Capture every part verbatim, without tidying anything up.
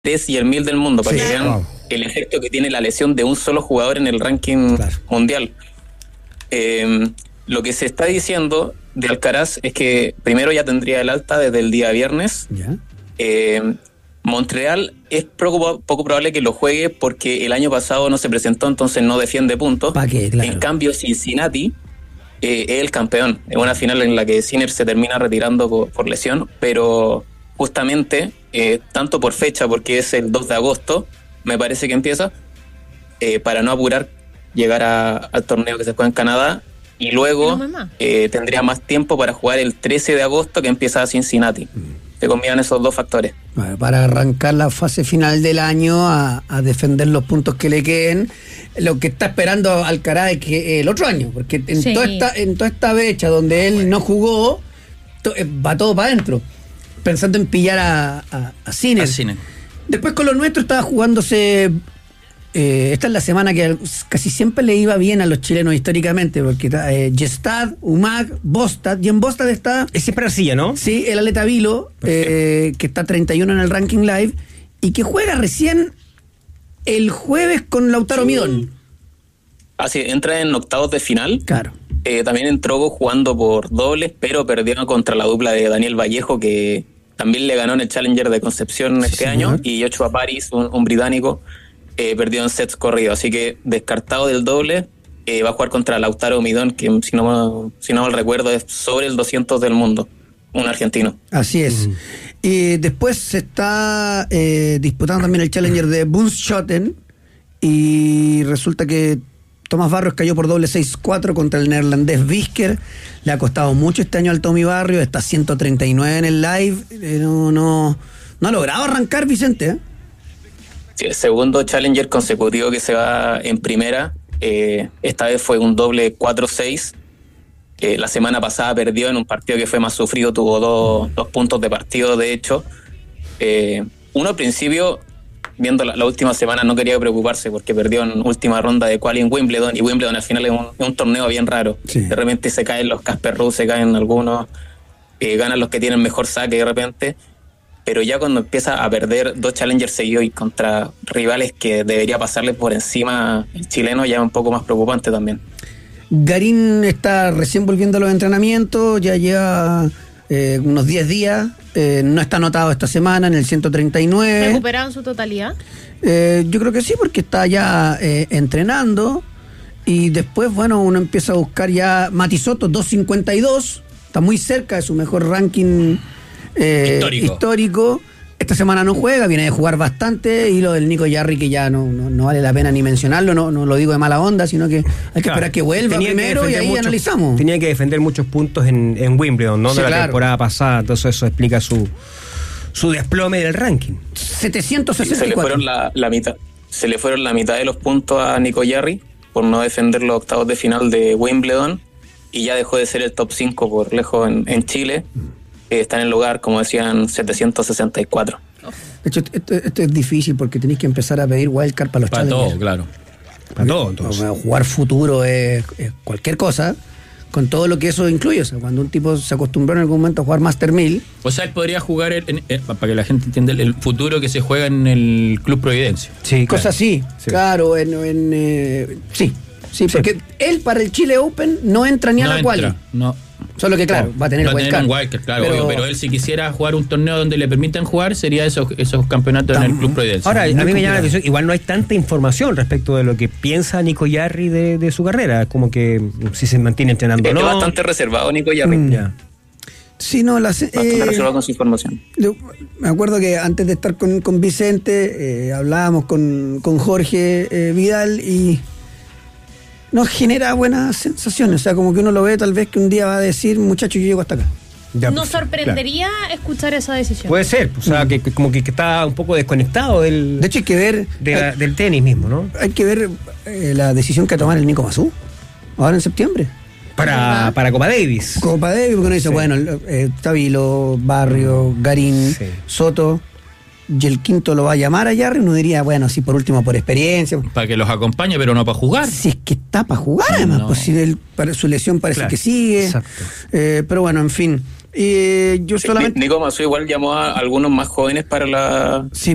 tres y el mil del mundo, para sí, que vean wow. el efecto que tiene la lesión de un solo jugador en el ranking claro. mundial. Eh, lo que se está diciendo de Alcaraz es que primero ya tendría el alta desde el día viernes. ¿Ya? Eh, Montreal es poco, poco probable que lo juegue porque el año pasado no se presentó, entonces no defiende puntos. ¿Para qué? Claro. En cambio, Cincinnati eh, es el campeón. Es una final en la que Sinner se termina retirando por, por lesión, pero justamente, eh, tanto por fecha, porque es el dos de agosto, me parece que empieza, eh, para no apurar llegar a, al torneo que se juega en Canadá, y luego no, eh, tendría más tiempo para jugar el trece de agosto que empieza Cincinnati. Mm. Se combinan esos dos factores. Bueno, para arrancar la fase final del año a, a defender los puntos que le queden, lo que está esperando Alcaraz es que el otro año, porque en, sí. toda, esta, en toda esta fecha donde él no jugó, to, va todo para adentro, pensando en pillar a, a, a Sinner. Después con lo nuestro estaba jugándose... Eh, esta es la semana que casi siempre le iba bien a los chilenos históricamente, porque está eh, Gestad, Umag, Bostad, y en Bostad está... Es siempre Arcilla, ¿no? Sí, el atleta Vilo, eh, que está treinta y uno en el ranking live, y que juega recién el jueves con Lautaro sí. Midón. Ah, sí, entra en octavos de final. Claro. Eh, también entró jugando por dobles, pero perdió contra la dupla de Daniel Vallejo, que también le ganó en el Challenger de Concepción este sí, año, ¿no? Y Joshua Paris, un, un británico, Eh, perdió en sets corridos, así que descartado del doble, eh, va a jugar contra Lautaro Midón, que si no, si no mal recuerdo es sobre el doscientos del mundo, un argentino. Así es. Mm. Y después se está eh, disputando también el Challenger de Bunschoten, y resulta que Tomás Barrios cayó por doble seis cuatro contra el neerlandés Visker. Le ha costado mucho este año al Tommy Barrios, está ciento treinta y nueve en el live, eh, no, no, no ha logrado arrancar, Vicente, ¿eh? El segundo Challenger consecutivo que se va en primera, eh, esta vez fue un doble cuatro seis. Eh, la semana pasada perdió en un partido que fue más sufrido, tuvo dos, dos puntos de partido, de hecho. Eh, uno al principio, viendo la, la última semana, no quería preocuparse porque perdió en última ronda de quali en Wimbledon, y Wimbledon al final es un, es un torneo bien raro. Sí. De repente se caen los Casper Ruud, se caen algunos, eh, ganan los que tienen mejor saque de repente. Pero ya cuando empieza a perder dos challengers seguidos y contra rivales que debería pasarles por encima el chileno, ya es un poco más preocupante también. Garín está recién volviendo a los entrenamientos, ya lleva eh, unos diez días, eh, no está anotado esta semana en el ciento treinta y nueve. ¿Recuperado en su totalidad? Eh, yo creo que sí, porque está ya eh, entrenando, y después, bueno, uno empieza a buscar ya Mati Soto, dos cincuenta y dos, está muy cerca de su mejor ranking Eh, histórico. histórico. Esta semana no juega, viene de jugar bastante, y lo del Nico Jarry, que ya no, no, no vale la pena ni mencionarlo, no, no lo digo de mala onda, sino que hay que claro, esperar que vuelva primero que y ahí muchos, analizamos. Tenía que defender muchos puntos en, en Wimbledon, ¿no? Sí, de la claro. temporada pasada, entonces eso explica su su desplome del ranking. setecientos sesenta y cuatro. Se le fueron la, la mitad, se le fueron la mitad de los puntos a Nico Jarry por no defender los octavos de final de Wimbledon, y ya dejó de ser el top cinco por lejos en, en Chile. Está en el lugar, como decían, setecientos sesenta y cuatro. De hecho, esto, esto es difícil porque tenéis que empezar a pedir wildcard para los para challengers. Todo, claro. Para todo, entonces. Jugar futuro es, es cualquier cosa, con todo lo que eso incluye. O sea, cuando un tipo se acostumbró en algún momento a jugar Master mil... O sea, él podría jugar, en, en, en, para que la gente entienda, el futuro que se juega en el Club Providencia. Sí, cosas así, sí. Claro, en... en eh, sí, sí, porque sí. Él para el Chile Open no entra ni a no la quali. No. Solo que, claro, va a tener, va a tener wildcard. un wildcard, claro, pero, obvio, pero él si quisiera jugar un torneo donde le permitan jugar, sería esos, esos campeonatos Tam, en el Club Providencia. Ahora, a mí me llama la atención, igual no hay tanta información respecto de lo que piensa Nico Jarry de, de su carrera, como que si se mantiene entrenando o no. Es bastante reservado Nico Jarry. Mm. Ya. Sí, no, las, bastante eh, reservado con su información. Yo, me acuerdo que antes de estar con, con Vicente, eh, hablábamos con, con Jorge eh, Vidal, y nos genera buenas sensaciones. O sea, como que uno lo ve tal vez que un día va a decir, muchacho, yo llego hasta acá. Ya, ¿nos sorprendería claro. escuchar esa decisión? Puede ser, o sea, mm. que, que como que, que está un poco desconectado del... De hecho, hay que ver... De la, hay, del tenis mismo, ¿no? Hay que ver eh, la decisión que va a tomar el Nico Massú, ahora en septiembre. Para, para Copa Davis. Copa Davis, porque uno dice, sí. bueno, eh, Tavilo, Barrio, Garín, sí. Soto... y el quinto lo va a llamar a Jarry, uno diría, bueno, sí, por último, por experiencia. Para que los acompañe, pero no para jugar. Si es que está para jugar, además, no. Pues si él, para su lesión parece claro. que sigue. Exacto. Eh, pero bueno, en fin. Eh, yo solamente... Nico Massú igual llamó a algunos más jóvenes para la... Sí.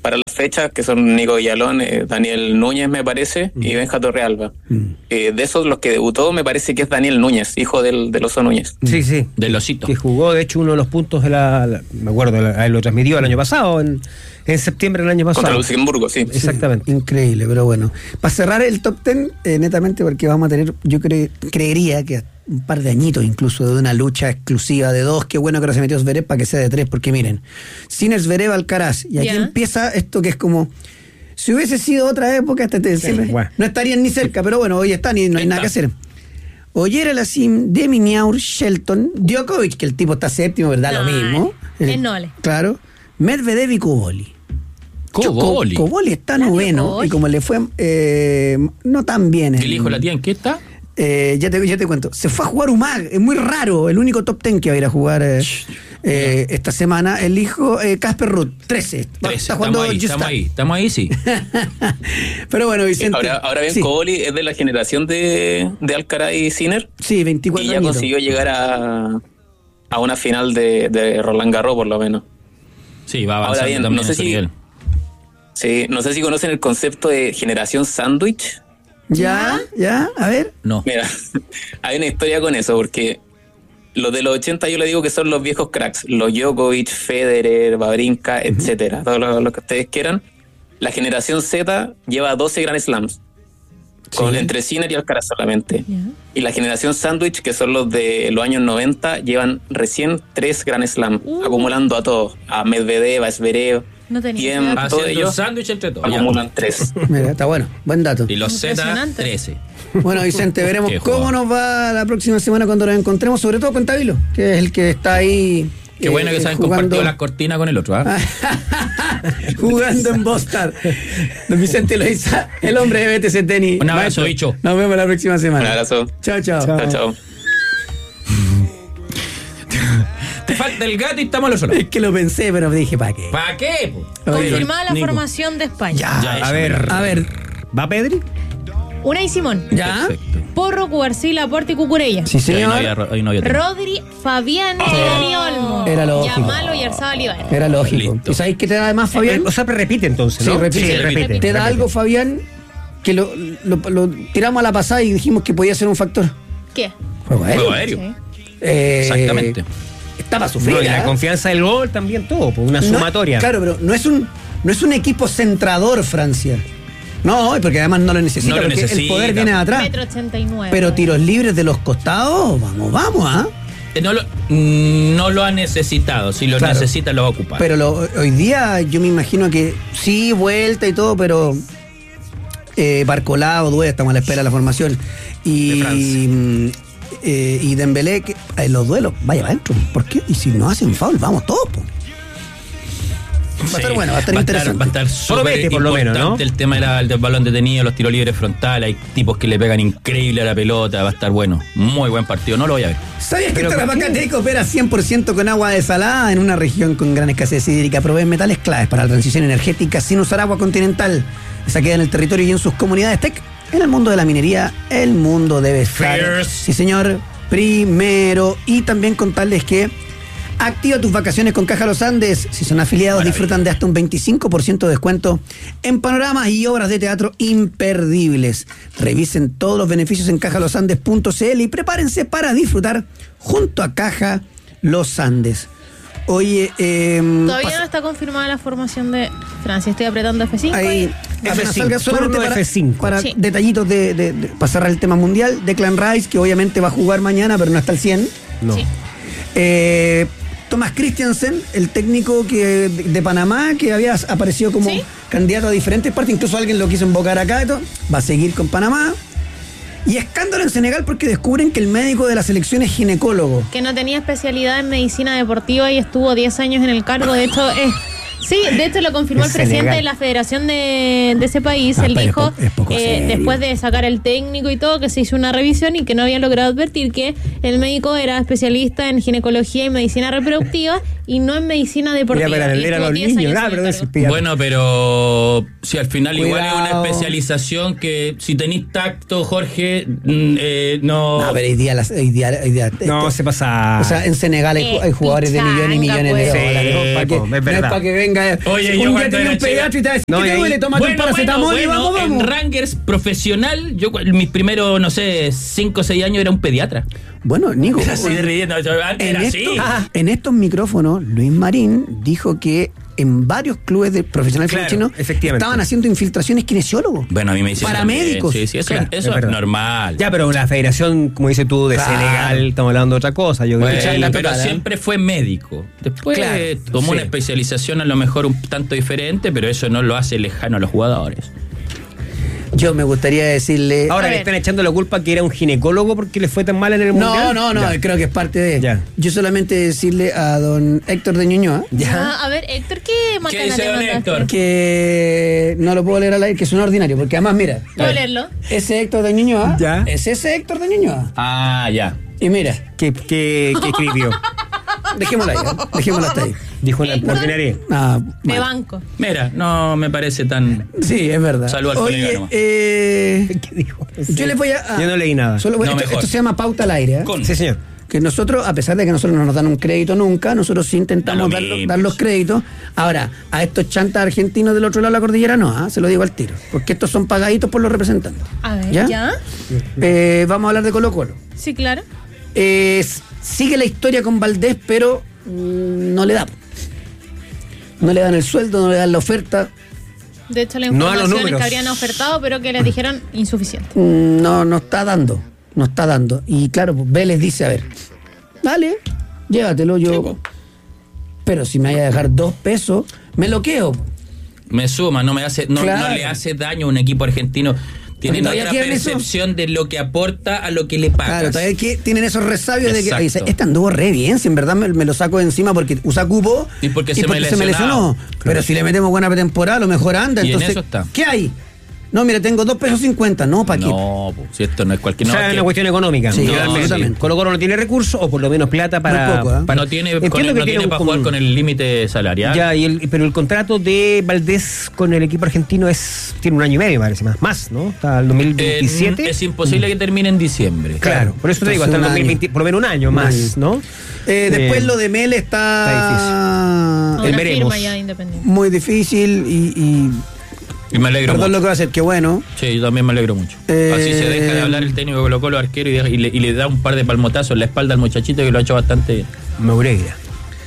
para las fechas, que son Nico Villalón, eh, Daniel Núñez, me parece, mm. y Benja Torrealba. Mm. Eh, de esos, los que debutó, me parece que es Daniel Núñez, hijo del, del Oso Núñez. Sí, sí. Del Osito. Que jugó, de hecho, uno de los puntos de la... la me acuerdo, la, lo transmitió el año pasado, en, en septiembre del año pasado. Contra Luxemburgo, sí. Exactamente. Sí, increíble, pero bueno. Para cerrar el top ten, eh, netamente, porque vamos a tener, yo cre- creería que un par de añitos incluso de una lucha exclusiva de dos. Qué bueno que ahora se metió Zverev para que sea de tres, porque miren, Sinner, Zverev, Alcaraz, y aquí yeah. empieza esto que es como, si hubiese sido otra época, hasta te, sí, siempre, bueno. no estarían ni cerca, pero bueno, hoy están y no hay nada que hacer. Oyer Alassim, Deminiaur, Shelton, Djokovic, que el tipo está séptimo, ¿verdad? No, lo mismo. El Nole. Claro. Medvedev y Kuboli. Kuboli. Kuboli está noveno, y como le fue eh, no tan bien. ¿El hijo de la tía en qué está? Eh, ya, te, ya te cuento. Se fue a jugar U M A G, es muy raro, el único top ten que va a ir a jugar eh, eh, esta semana. El hijo Casper eh, Ruud, trece. trece. Está jugando estamos ahí, estamos ahí, estamos ahí, sí. Pero bueno, Vicente. Ahora, ahora bien, sí. Kuboli es de la generación de, de Alcaraz y Sinner. Sí, veinticuatro Y ya añitos. consiguió llegar a, a una final de, de Roland Garros, por lo menos. Sí, va avanzando ahora bien, también no sé en su si, nivel. Sí, no sé si conocen el concepto de generación sándwich. ¿Ya? ¿Ya? A ver. No. Mira, hay una historia con eso, porque los de los ochenta yo le digo que son los viejos cracks, los Djokovic, Federer, Wawrinka, uh-huh. etcétera, todos los, los que ustedes quieran. La generación Z lleva doce Grand Slams, con, sí. entre Sinner y Alcaraz solamente. Yeah. Y la generación sándwich, que son los de los años noventa, llevan recién tres Grand Slams, uh. acumulando a todos, a Medvedev, a Zverev. No tenía. Y en todos ellos sándwich entre todos. Acumulan tres. Mira, está bueno, buen dato. Y los Z, trece. Bueno, Vicente, veremos cómo nos va la próxima semana cuando nos encontremos, sobre todo con Tabilo, que es el que está ahí. Qué eh, bueno que se han jugando... compartido las cortinas con el otro, ¿eh? Jugando en Boston. Don Vicente Loaiza, el hombre de B T C Tenis. Un abrazo, bicho. Nos vemos la próxima semana. Un abrazo. Chao, chao. Chao, chao. Te falta el gato y estamos los solos. Es que lo pensé, pero me dije, ¿para qué? ¿Para qué? Confirmada la Nico. Formación de España. Ya, ya a ver, a ver. ¿Va Pedri? Unai Simón. Ya. Perfecto. Porro, Cubarsí, Laporte y Cucurella. Sí, señor. Ahí no había, ahí no había Rodri, Fabián y Dani Olmo. Era lógico. Yamalo y Arzabal Ibarra. Era lógico. Listo. ¿Y sabéis qué te da además, Fabián? O sea, repite entonces, ¿no? Sí, repite. Sí, repite. repite. ¿Te da repite. algo, Fabián, que lo, lo, lo tiramos a la pasada y dijimos que podía ser un factor? ¿Qué? Juego aéreo. Juego aéreo. Sí. Eh, Exactamente. Estaba sufriendo. No, y la ¿eh? confianza del gol también todo, pues una No, sumatoria. claro, pero no es un no es un equipo centrador, Francia. No, porque además no lo necesita, No lo porque necesita. el poder viene de atrás. Metro ochenta y nueve. Pero tiros libres de los costados, vamos, vamos, ¿ah? ¿eh? No lo, no lo ha necesitado. Si lo Claro. necesita, lo va a ocupar. Pero lo, hoy día yo me imagino que sí, vuelta y todo, pero eh, Barcolá o Dué, estamos a la espera de la formación. Y De eh, y Dembélé, que, eh, los duelos, vaya va adentro. ¿Por qué? Y si no hacen foul, vamos todos, po. Va a estar Sí. bueno, va a estar va interesante. Va a estar súper Promete, por lo importante menos, ¿no? el tema de la- del balón detenido, los tiros libres frontales. Hay tipos que le pegan increíble a la pelota. Va a estar bueno. Muy buen partido. No lo voy a ver. ¿Sabías que Pero Tarapacá ¿por qué? Teco opera cien por ciento con agua desalada en una región con gran escasez hídrica? Provee metales claves para la transición energética sin usar agua continental. Esa queda en el territorio y en sus comunidades. Tec, en el mundo de la minería, el mundo debe estar. Fierce. Sí, señor. Primero. Y también contarles que activa tus vacaciones con Caja Los Andes. Si son afiliados, Maravilla. disfrutan de hasta un veinticinco por ciento de descuento en panoramas y obras de teatro imperdibles. Revisen todos los beneficios en caja los andes punto c l y prepárense para disfrutar junto a Caja Los Andes. Oye, eh, Todavía pas- no está confirmada la formación de Francia. Estoy apretando F cinco. ahí, y- apenas F cinco, salga, solamente turno para, F cinco. para Sí. detallitos de, de, de para cerrar el tema mundial. Declan Rice, que obviamente va a jugar mañana, pero no está al cien. No. Sí. Eh, Thomas Christiansen, el técnico que, de, de Panamá, que había aparecido como ¿Sí? candidato a diferentes partes, incluso alguien lo quiso invocar acá y todo, va a seguir con Panamá. Y escándalo en Senegal porque descubren que el médico de la selección es ginecólogo. Que no tenía especialidad en medicina deportiva y estuvo diez años en el cargo. De hecho, es. Sí, de hecho lo confirmó Es el presidente Senegal. de la federación de, de ese país. Ah, Él pero es dijo, po- es poco eh, serio. después de sacar el técnico y todo, que se hizo una revisión y que no habían logrado advertir que el médico era especialista en ginecología y medicina reproductiva y no en medicina deportiva. Mira, para atender a los niños, nada, pero es bueno, pero si al final Cuidado. igual es una especialización que si tenéis tacto, Jorge, eh, no... No, pero hoy día, las, hoy día, hoy día No, este, se pasa. O sea, en Senegal hay, Eh, hay jugadores de millones y millones pues. de Sí, dólares. ¿no? Para que, pues, es no es verdad. para que venga. Oye, un yo día cuando tenía era un pediatra y te va a decir, No, ¿qué y te ahí- duele? Tómate un Bueno, paracetamol bueno, y bueno, vamos, vamos. en Rangers profesional, yo cu- mis primeros, no sé, cinco o seis años era un pediatra. Bueno, Nico, Era así de riendo, antes en, era así. estos, en estos micrófonos, Luis Marín dijo que en varios clubes de profesionales Claro, chilenos efectivamente. estaban haciendo infiltraciones kinesiólogos. Bueno, a mí me dicen Paramédicos. también. Sí, sí, eso, Claro, eso es es, verdad. normal. Ya, pero la federación, como dices tú, de Claro. Senegal, estamos hablando de otra cosa. Yo creo Bueno, que la pero total, ¿eh? siempre fue médico. Después Claro, tomó sí. una especialización a lo mejor un tanto diferente, pero eso no lo hace lejano a los jugadores. Yo me gustaría decirle. ahora A le ver. están echando la culpa que era un ginecólogo porque le fue tan mal en el No, mundial. no, no, Ya. creo que es parte de. Ya. Yo solamente decirle a don Héctor de Ñuñoa Ya. Ah, a ver, Héctor, ¿qué macana dice te don mandaste? Héctor? que no lo puedo leer al aire, que es un ordinario, porque además, mira, ¿Puedo leerlo? ese Héctor de Ñuñoa Ya. es ese Héctor de Ñuñoa. Ah, ya. Y mira, ¿Qué, qué, qué escribió? dejémosla ahí, ¿eh? dejémosla hasta ahí. Dijo una Héctor. ordinaria. Ah, De mal. banco. Mira, no me parece tan... Sí, es verdad. Salud al colega Oye, nomás. eh, ¿Qué dijo? yo les voy a. ah, Yo no leí nada. Solo voy- No, esto, mejor. esto se llama pauta al aire. ¿eh? Con- Sí, señor. Que nosotros, a pesar de que nosotros no nos dan un crédito nunca, nosotros sí intentamos Da dar, lo los- mismo. dar los créditos. Ahora, a estos chantas argentinos del otro lado de la cordillera no, ¿ah? Se lo digo al tiro. Porque estos son pagaditos por los representantes. A ver, ¿Ya? ¿ya? Eh, vamos a hablar de Colo Colo. Sí, claro. Eh, s- sigue la historia con Valdés, pero mm, no le da. No le dan el sueldo, no le dan la oferta. De hecho, la No a los información es números. que habrían ofertado, pero que les dijeron insuficiente. Mm, No, no está dando. No está dando. Y claro, pues Vélez dice, a ver, dale, llévatelo yo. Pero si me vaya a dejar dos pesos, me lo quedo. Me suma, no me hace, no, Claro. no le hace daño a un equipo argentino. Tienen Todavía otra quieren eso. percepción de lo que aporta a lo que le pagas. Claro, todavía que tienen esos resabios de que Exacto. dice, este anduvo re bien, si en verdad me, me lo saco de encima porque usa cupo Y porque se me lesionó. lesionaba. Pero si le metemos buena pretemporada, a lo mejor anda. Y en Entonces, eso está. ¿qué hay? No, mira, tengo dos pesos cincuenta. No, ¿para qué? No, pues, si esto no es cualquier... O No, sea, es que- una cuestión económica. Sí, Realmente. absolutamente. Colo Colo no tiene recursos o por lo menos plata para. Muy poco, ¿eh? para- no tiene, Entiendo con el- que no tiene un para como- jugar con el límite salarial. Ya, y el, pero el contrato de Valdés con el equipo argentino es tiene un año y medio, me parece más. Más, ¿no? Hasta el dos mil veintisiete. Eh, es imposible que termine en diciembre. Claro, por eso te digo, hasta el Entonces, un dos mil veinte, por lo menos un año Un más, año. ¿no? Eh, después Eh, lo de Mel está, A Eh, una veremos. firma ya independiente. muy difícil y, y Y me alegro perdón mucho. lo que va a hacer, qué bueno. Sí, yo también me alegro mucho. Eh, Así se deja de hablar el técnico que colocó los arqueros y, deja- y le, y le da un par de palmotazos en la espalda al muchachito que lo ha hecho bastante bien. Meureira.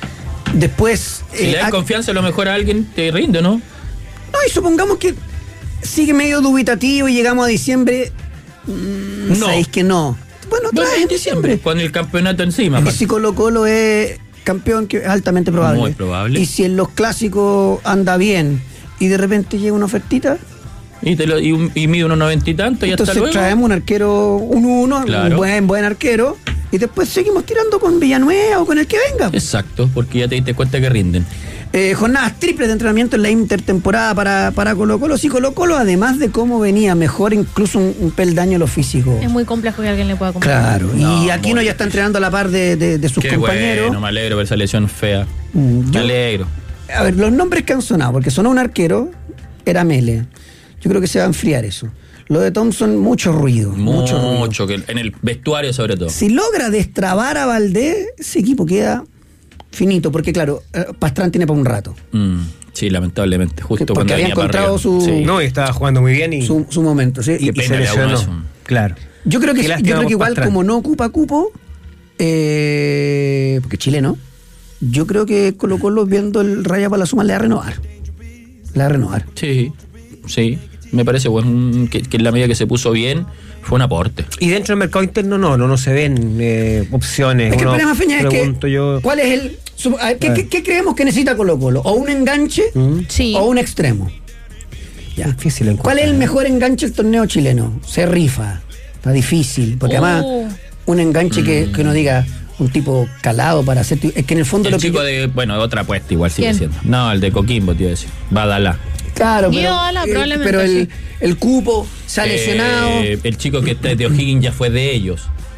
Después. Si eh, le das ah, confianza a lo mejor a alguien, te rinde, ¿no? no, y supongamos que sigue medio dubitativo y llegamos a diciembre. Mm, No. ¿Sabéis que no? Bueno, otra Bueno, vez en diciembre. Con el campeonato encima. Y aparte. si Colo Colo es campeón, que es altamente probable. Muy probable. Y si en los clásicos anda bien y de repente llega una ofertita, Y, te lo, y, un- y mide unos noventa y tanto y hasta entonces luego. traemos un arquero uno uno, Claro. un buen, buen arquero, y después seguimos tirando con Villanueva o con el que venga. Exacto, porque ya te diste cuenta que rinden. Eh, jornadas triples de entrenamiento en la intertemporada para, para Colo Colo. Sí, Colo Colo, además de cómo venía mejor, incluso un, un peldaño en lo físico. Es muy complejo que alguien le pueda comprar. Claro, No, y Aquino muy ya está entrenando a la par de, de- de sus Qué compañeros. bueno, me alegro por esa lesión fea. Mm, Me yo- alegro. A ver, los nombres que han sonado, porque sonó un arquero, era Mele. Yo creo que se va a enfriar eso. Lo de Thompson, mucho ruido. Mucho, ruido. Mucho, que en el vestuario sobre todo. Si logra destrabar a Valdés, ese equipo queda finito, porque claro, eh, Pastrán tiene para un rato. Mm, sí, lamentablemente. Justo Porque cuando había venía para encontrado arriba. su- Sí. No, y estaba jugando muy bien y, Su, su momento, ¿sí? y, Qué y se pena le a uno lesionó. eso. Claro. Yo creo que, Qué yo lástima creo que por igual, Pastrán. como no ocupa cupo, eh, porque Chile no, yo creo que Colo Colo viendo el Raya para la Suma le va a renovar. Le va a renovar. Sí, sí. Me parece bueno, que, que en la medida que se puso bien, fue un aporte. Y dentro del mercado interno no, no, no se ven eh, opciones. Es que el Uno, problema, Feña, es pregunto que yo, ¿cuál es el su- a ver, ¿qué, qué- qué creemos que necesita Colo Colo? ¿O un enganche ¿Mm? Sí. o un extremo? Ya. Difícil encontrar. ¿Cuál es el mejor enganche del torneo chileno? Se rifa. Está difícil. Porque Uh. además, un enganche que, que uno diga un tipo calado para hacer. Es que en el fondo El lo que. chico yo- de, bueno, otra apuesta igual sigue ¿Quién? siendo. No, el de Coquimbo, tío, decir. Badalá. Claro, Guido pero, Ala, eh, probablemente, pero el, sí. el cupo se ha lesionado. Eh, el chico que está de O'Higgins ya fue de ellos.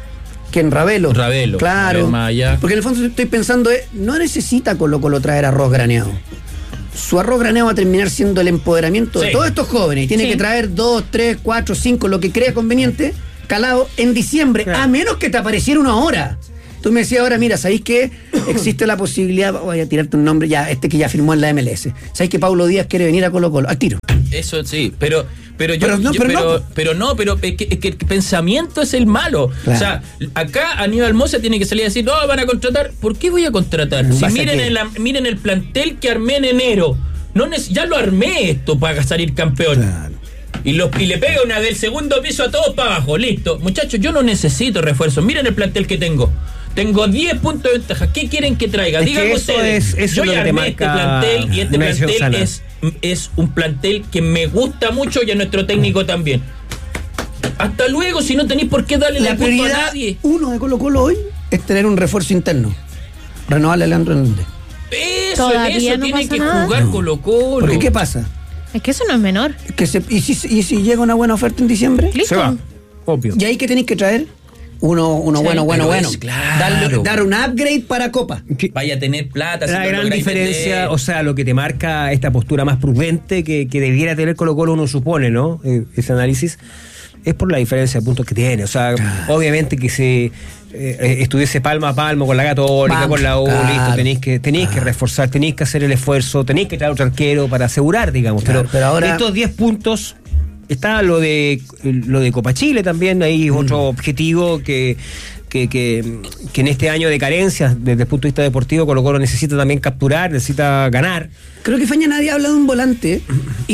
que en Ravelo. Ravelo. Claro. Más allá. Porque en el fondo estoy pensando, eh, no necesita Colo Colo traer arroz graneado. Su arroz graneado va a terminar siendo el empoderamiento sí. de todos estos jóvenes. Y tiene sí. que traer dos, tres, cuatro, cinco, lo que crea conveniente, calado en diciembre, claro. a menos que te apareciera una hora. Tú me decías ahora, mira, ¿sabéis que existe la posibilidad, voy a tirarte un nombre ya, este que ya firmó en la M L S? ¿Sabéis que Paulo Díaz quiere venir a Colo Colo? Al tiro. Eso sí, pero pero yo, pero no, yo, pero, pero, no. pero no, pero es que, es que el pensamiento es el malo. Claro. O sea, acá Aníbal Mosa tiene que salir a decir, no, van a contratar. ¿Por qué voy a contratar? Si miren el, miren el plantel que armé en enero. No, ya lo armé esto para salir campeón. Claro. Y, lo, y le pega una del segundo piso a todos para abajo, listo. Muchachos, yo no necesito refuerzos. Miren el plantel que tengo. Tengo diez puntos de ventaja. ¿Qué quieren que traiga? Díganme ustedes. Es, yo ya armé este plantel y este plantel es, es un plantel que me gusta mucho y a nuestro técnico también. Hasta luego, si no tenéis por qué darle la, la culpa a nadie. Uno de Colo Colo hoy es tener un refuerzo interno. Renovarle a Leandro Hernández. Eso, en eso no tiene que nada. Jugar no. Colo Colo. Porque ¿qué pasa? Es que eso no es menor. Que se, y, si, ¿Y si llega una buena oferta en diciembre? ¿Listo? Se va, obvio. ¿Y ahí qué tenéis que traer? Uno, uno sí, bueno, bueno, bueno. Es, claro. Darle, dar un upgrade para Copa. Vaya a tener plata. La gran diferencia, tener. O sea, lo que te marca esta postura más prudente que, que debiera tener Colo Colo, uno supone, ¿no? Eh, ese análisis, es por la diferencia de puntos que tiene. O sea, claro. obviamente que se eh, estuviese palmo a palmo con la Católica, Vamos, con la U, claro. listo, tenéis que, tenéis claro. que reforzar, tenéis que hacer el esfuerzo, tenéis que traer otro arquero para asegurar, digamos. Claro, pero, pero ahora estos diez puntos. Está lo de lo de Copa Chile también, ahí mm. otro objetivo que, que, que, que en este año de carencias, desde el punto de vista deportivo, Colo Colo necesita también capturar, necesita ganar. Creo que Faña nadie habla de un volante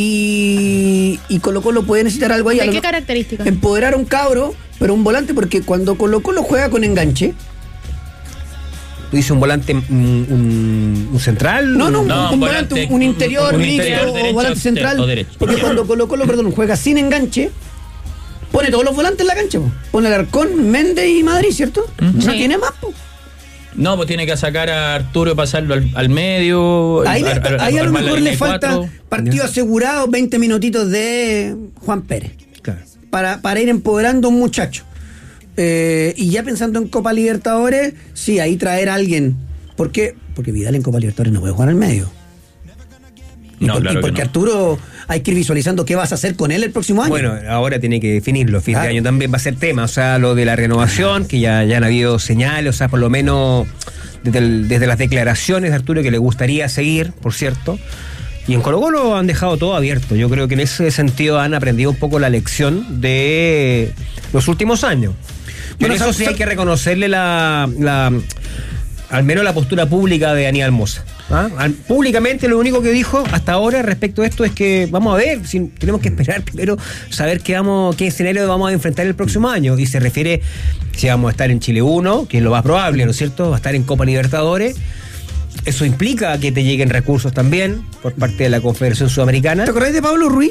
y, y Colo Colo puede necesitar algo ahí. ¿De qué características? Empoderar a un cabro, pero un volante, porque cuando Colo Colo juega con enganche, ¿tú dices un volante, un, un, un central? No, no, un, no, un volante, volante, un interior, un interior derecho, o volante central. O derecho. Porque cuando Colo Colo, perdón, juega sin enganche, pone todos los volantes en la cancha. Po. Pone Alarcón, Méndez y Madrid, ¿cierto? Uh-huh. No sí. tiene más, po. No, pues tiene que sacar a Arturo y pasarlo al, al medio. Ahí, al, al, ahí a lo mejor le cuatro. falta partido asegurado, veinte minutitos de Juan Pérez. Claro. Para, para ir empoderando a un muchacho. Eh, y ya pensando en Copa Libertadores, sí, ahí traer a alguien. ¿Por qué? Porque Vidal en Copa Libertadores no puede jugar al medio. Y, no, por, claro y porque que no. Arturo hay que ir visualizando qué vas a hacer con él el próximo año. Bueno, ahora tiene que definirlo. Fin claro. de año también va a ser tema. O sea, lo de la renovación, que ya, ya han habido señales, o sea, por lo menos desde, el, desde las declaraciones de Arturo que le gustaría seguir, por cierto. Y en Colo Colo han dejado todo abierto. Yo creo que en ese sentido han aprendido un poco la lección de los últimos años. Pero bueno, eso sí hay que reconocerle la, la al menos la postura pública de Aníbal Mosa. ¿Ah? Al, públicamente lo único que dijo hasta ahora respecto a esto es que vamos a ver, si, tenemos que esperar primero saber qué, vamos, qué escenario vamos a enfrentar el próximo año. Y se refiere si vamos a estar en Chile uno, que es lo más probable, ¿no es cierto? Va a estar en Copa Libertadores. Eso implica que te lleguen recursos también por parte de la Confederación Sudamericana. ¿Te acordás de Pablo Ruiz?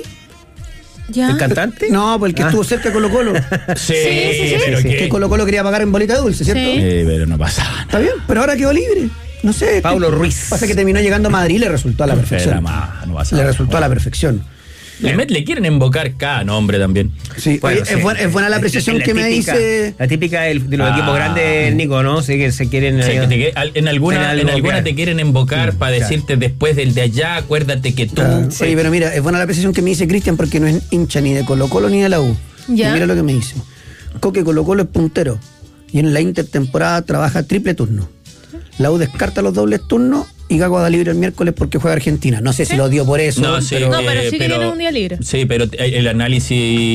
¿Ya? ¿El cantante? No, pues el que ah. estuvo cerca de Colo Colo. Sí, sí, sí, sí. Pero sí. que... que Colo Colo quería pagar en bolita dulce, ¿cierto? Sí. Eh, pero no pasa nada. Está bien, pero ahora quedó libre. No sé. Pablo que, Ruiz. Pasa que terminó llegando a Madrid y le resultó a la perfección. Más, no le resultó a la perfección. Le, le quieren invocar cada nombre también. Sí, bueno, oye, sí. Es, buena, es buena la apreciación la que típica, me dice. La típica del, de los ah. equipos grandes, Nico, ¿no? Sí, que se quieren. Sí, que te, en alguna, en alguna te quieren invocar sí, para claro. decirte después del de allá, acuérdate que tú. Ah, sí, pero mira, es buena la apreciación que me dice Cristian porque no es hincha ni de Colo Colo ni de la U. ¿Ya? Y mira lo que me dice. Coque Colo Colo es puntero y en la intertemporada trabaja triple turno. La U descarta los dobles turnos y Gago da libre el miércoles porque juega Argentina. No sé ¿Sí? si lo dio por eso. No, sí, pero, no, pero sí eh, que pero, tiene un día libre. Sí, pero el análisis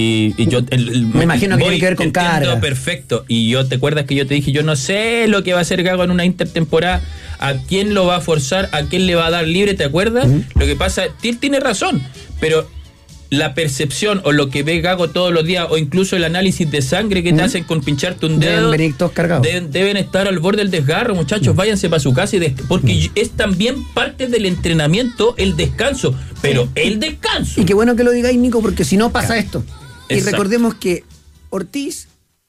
y yo el, el, me imagino que voy, tiene que ver con carga. Perfecto. Y yo te acuerdas que yo te dije, yo no sé lo que va a hacer Gago en una intertemporada, a quién lo va a forzar, a quién le va a dar libre, ¿te acuerdas? Uh-huh. Lo que pasa, él tiene razón, pero la percepción o lo que ve Gago todos los días o incluso el análisis de sangre que te ¿Mm? hacen con pincharte un dedo deben venir todos cargados. Deben, deben estar al borde del desgarro, muchachos. ¿Mm? Váyanse para su casa y des- porque ¿Mm? es también parte del entrenamiento el descanso, pero sí. el descanso. Y qué bueno que lo digáis, Nico, porque si no pasa claro. esto. Y Exacto. recordemos que Ortiz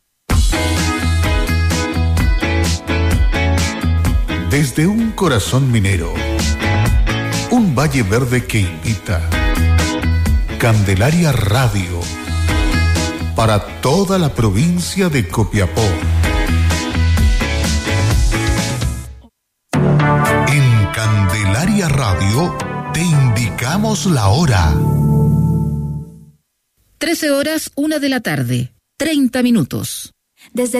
desde un corazón minero, un valle verde que invita. Candelaria Radio para toda la provincia de Copiapó. Del Área Radio te indicamos la hora. trece horas, una de la tarde, treinta minutos. Desde